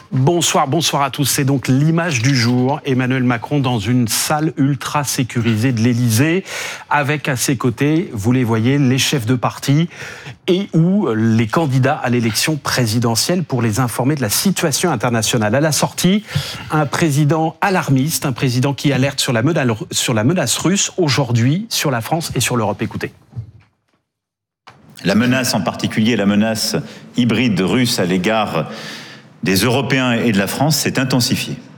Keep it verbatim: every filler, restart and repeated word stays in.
Bonsoir, bonsoir à tous. C'est donc l'image du jour. Emmanuel Macron dans une salle ultra sécurisée de l'Élysée, avec à ses côtés, vous les voyez, les chefs de parti et ou les candidats à l'élection présidentielle pour les informer de la situation internationale. À la sortie, un président alarmiste, un président qui alerte sur la menace, sur la menace russe aujourd'hui sur la France et sur l'Europe. Écoutez. La menace en particulier, la menace hybride russe à l'égard des Européens et de la France s'est intensifiée.